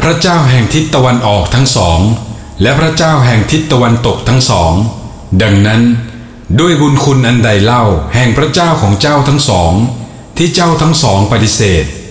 ระเจ้าแห่งทิศตะวันออกทั้งสองและพระเจ้าแห่งทิศตะวันตกทั้งสองดังนั้นด้วยบุญคุณอันใดเล่าแห่งพระเจ้าของเจ้าทั้งสองที่เจ้าทั้งสองปฏิเสธ